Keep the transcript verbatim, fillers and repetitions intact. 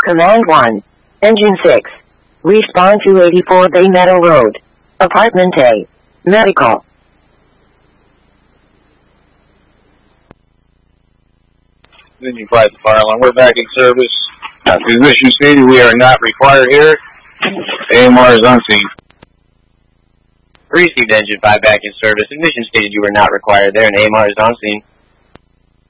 Command one. Engine six. Respawn to eighty-four Bay Meadow Road. Apartment A. Medical. Engine five to fire alarm. We're back in service. Uh, position stated we are not required here. A M R is on scene. Received Engine five back in service. Ignition stated you were not required there, and A M R is on scene.